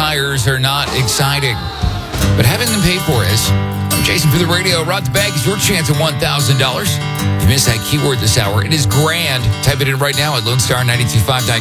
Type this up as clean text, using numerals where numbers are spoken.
tires are not exciting. But having them paid for is. I'm Jason for the radio. Rock the Bag is your chance at $1,000. If you missed that keyword this hour, it is grand. Type it in right now at LoneStar925.com.